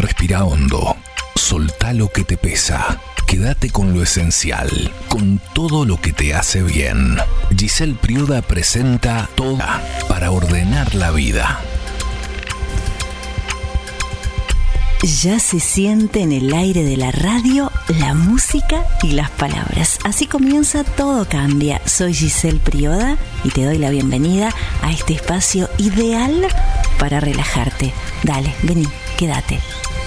Respira hondo. Soltá lo que te pesa. Quédate con lo esencial, con todo lo que te hace bien. Giselle Prioda presenta Toda para ordenar la vida. Ya se siente en el aire de la radio la música y las palabras. Así comienza Todo Cambia. Soy Giselle Prioda y te doy la bienvenida a este espacio ideal para relajarte. Dale, vení, quédate.